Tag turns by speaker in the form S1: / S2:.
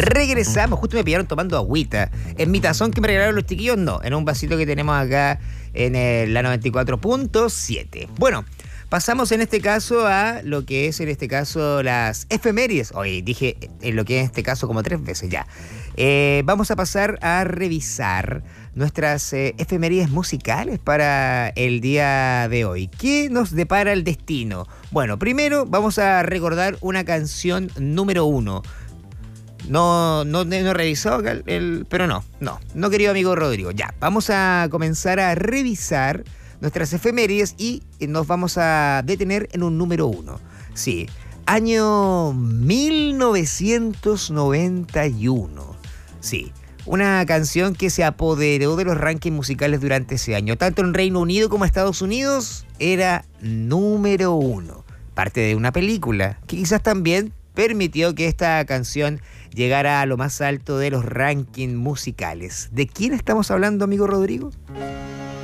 S1: Regresamos, justo me pillaron tomando agüita. En mi tazón que me regalaron los chiquillos, no, en un vasito que tenemos acá en la 94.7. Bueno, pasamos en este caso a lo que es en este caso las efemérides. Oye, dije en lo que es en este caso como 3 veces ya. Vamos a pasar a revisar nuestras efemérides musicales para el día de hoy. ¿Qué nos depara el destino? Bueno, primero vamos a recordar una canción número 1. No revisó pero no, querido amigo Rodrigo. Ya, vamos a comenzar a revisar nuestras efemérides y nos vamos a detener en un número 1. Sí, año 1991. Sí, una canción que se apoderó de los rankings musicales durante ese año. Tanto en Reino Unido como en Estados Unidos era número 1. Parte de una película que quizás también permitió que esta canción llegara a lo más alto de los rankings musicales. ¿De quién estamos hablando, amigo Rodrigo?